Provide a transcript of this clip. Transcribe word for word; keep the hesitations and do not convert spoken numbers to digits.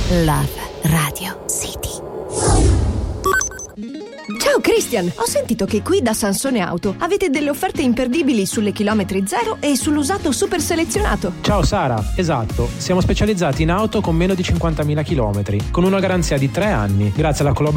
Love Radio City. Ciao Christian, ho sentito che qui da Sansone Auto avete delle offerte imperdibili sulle chilometri zero e sull'usato super selezionato. Ciao Sara, esatto, siamo specializzati in auto con meno di cinquantamila chilometri, con una garanzia di tre anni, grazie alla collaborazione